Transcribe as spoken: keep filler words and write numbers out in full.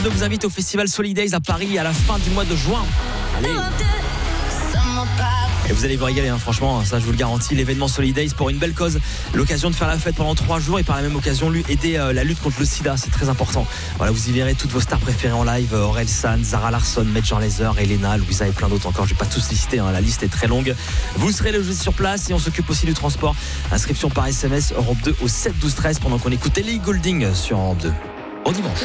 deux vous invite au festival Solidays à Paris à la fin du mois de juin. Allez. Et vous allez vous régaler, hein, franchement, ça je vous le garantis. L'événement Solidays pour une belle cause, l'occasion de faire la fête pendant trois jours et par la même occasion lui aider euh, la lutte contre le sida, c'est très important. Voilà, vous y verrez toutes vos stars préférées en live, Aurel San, Zara Larsson, Major Lazer, Elena, Louisa et plein d'autres encore. Je vais pas tous lister, hein, la liste est très longue. Vous serez logés sur place et on s'occupe aussi du transport. Inscription par S M S Europe deux au sept douze treize pendant qu'on écoute Ellie Goulding sur Europe deux. Au dimanche.